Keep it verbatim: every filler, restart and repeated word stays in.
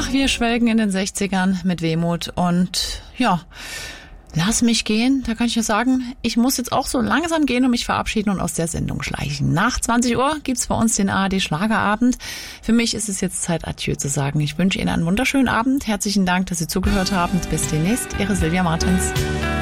Ach, wir schwelgen in den sechzigern mit Wehmut und ja, lass mich gehen. Da kann ich ja sagen, ich muss jetzt auch so langsam gehen und mich verabschieden und aus der Sendung schleichen. Nach zwanzig Uhr gibt's bei uns den A R D Schlagerabend. Für mich ist es jetzt Zeit, Adieu zu sagen. Ich wünsche Ihnen einen wunderschönen Abend. Herzlichen Dank, dass Sie zugehört haben. Bis demnächst. Ihre Silvia Martens.